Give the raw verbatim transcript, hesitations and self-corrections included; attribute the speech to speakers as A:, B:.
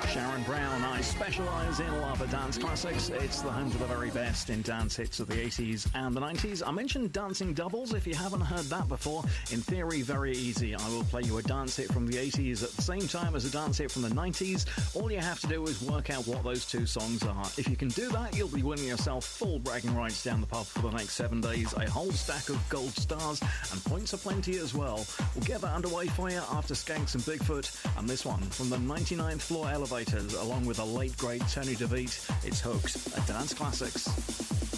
A: Sharon Brown. I specialise in love of dance classics. It's the home to the very best in dance hits of the eighties and the nineties. I mentioned dancing doubles. If you haven't heard that before, in theory, very easy. I will play you a dance hit from the eighties at the same time as a dance hit from the nineties. All you have to do is work out what those two songs are. If you can do that, you'll be winning yourself full bragging rights down the pub for the next seven days, a whole stack of gold stars, and points aplenty as well. We'll get that underway for you after Skanks and Bigfoot, and this one from the ninety-ninth Floor Elevators, along with the late great Tony DeVite. It's Hooked at Dance Classics.